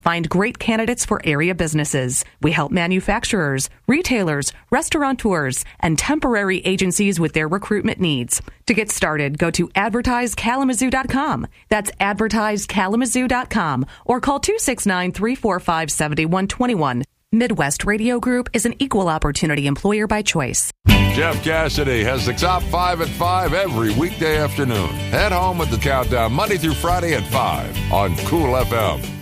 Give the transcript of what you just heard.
Find great candidates for area businesses. We help manufacturers, retailers, restaurateurs, and temporary agencies with their recruitment needs. To get started, go to advertisekalamazoo.com. That's advertisekalamazoo.com or call 269-345-7121. Midwest Radio Group is an equal opportunity employer by choice. Jeff Cassidy has the top 5 at 5 every weekday afternoon. Head home with the countdown Monday through Friday at 5 on Cool FM.